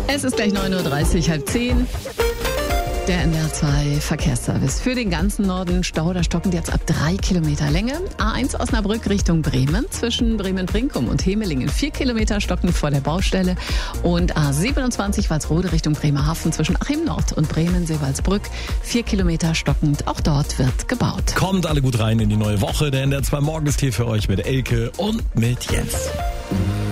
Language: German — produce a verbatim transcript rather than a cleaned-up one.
Es ist gleich neun Uhr dreißig, halb zehn. Der N D R zwei Verkehrsservice. Für den ganzen Norden Stau, da stockend jetzt ab drei Kilometer Länge. A eins Osnabrück Richtung Bremen. Zwischen Bremen-Brinkum und Hemelingen vier Kilometer stockend vor der Baustelle. Und A siebenundzwanzig Walsrode Richtung Bremerhaven zwischen Achim Nord und Bremen-Seewaldsbrück. vier Kilometer stockend. Auch dort wird gebaut. Kommt alle gut rein in die neue Woche. Der N D R zwei Morgen ist hier für euch mit Elke und mit Jens.